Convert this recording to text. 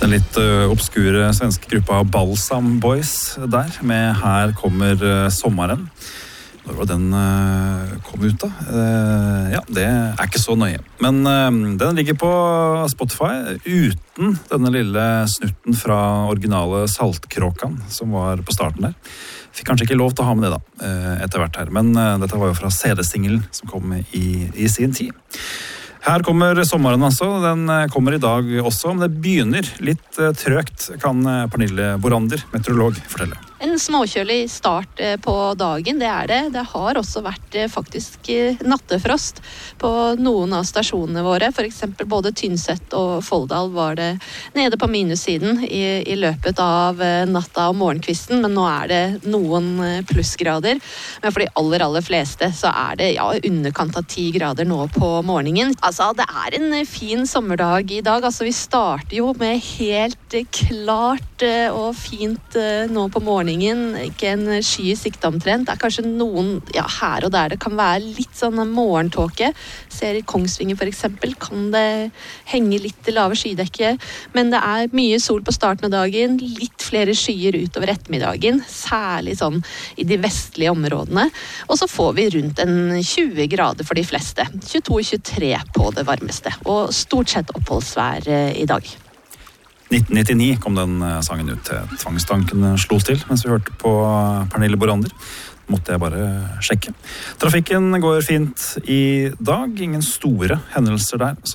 Den litt obskure svenske gruppa Balsam Boys der, med Her kommer sommeren. Når var den kom ut da? Ja, det ikke så nøye. Men den ligger på Spotify uten denne lille snutten fra originale Saltkråkan, som var på starten der. Fikk kanskje ikke lov til å ha med det da, etter hvert her. Men dette var jo fra CD-singelen som kom i sin tid. Her kommer sommeren altså, den kommer i dag også, men det begynner litt trøgt, kan Pernille Borander, meteorolog, fortelle. En småkjølig start på dagen, det det. Det har også vært faktisk nattefrost på noen av stasjonene våre. For eksempel både Tynset og Folldal var det nede på minussiden i løpet av natta og morgenkvisten, men nå det noen plussgrader. Men for de aller fleste så det underkant av 10 grader nå på morgenen. Altså, det en fin sommerdag i dag. Altså, vi starter jo med helt klart og fint nå på morgenen. Ikke en sky i sikte omtrent. Det kanskje noen her og der det kan være litt sånn morgentåke. Ser i Kongsvinger for eksempel, kan det henge litt lave skydekke. Men det mye sol på starten av dagen, litt flere skyer utover ettermiddagen, særlig sånn i de vestlige områdene. Og så får vi rundt en 20 grader for de fleste. 22-23 på det varmeste. Og stort sett oppholdsvær i dag. 1999 kom den sangen ut til tvangstanken slo til, mens vi hørte på Pernille Borander. Måtte jeg bare sjekke. Trafikken går fint i dag, ingen store hendelser der.